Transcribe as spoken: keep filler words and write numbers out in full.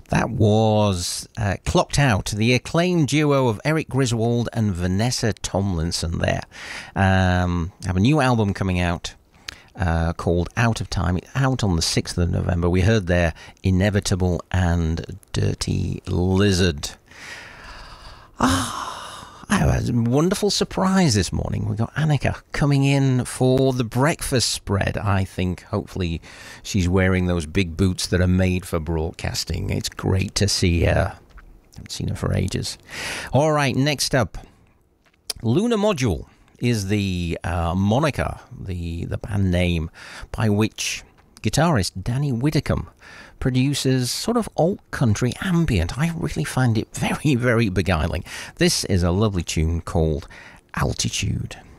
That was uh, Clocked Out, the acclaimed duo of Eric Griswold and Vanessa Tomlinson there. Um, have a new album coming out uh, called Out of Time. It's out on the sixth of November. We heard there Inevitable and Dirty Lizard. Ah. I had a wonderful surprise this morning. We got Annika coming in for the breakfast spread. I think hopefully she's wearing those big boots that are made for broadcasting. It's great to see her. I haven't seen her for ages. All right, next up, Lunar Module is the uh, moniker, the, the band name by which guitarist Danny Widdicombe produces sort of alt country ambient. I really find it very, very beguiling. This is a lovely tune called Altitude.